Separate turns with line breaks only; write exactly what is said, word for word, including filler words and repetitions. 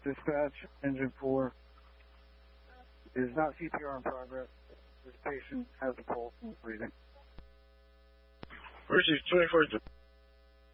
Dispatch, engine four. Is not C P R in progress. This patient has a pulse and breathing.
Mercy twenty-four.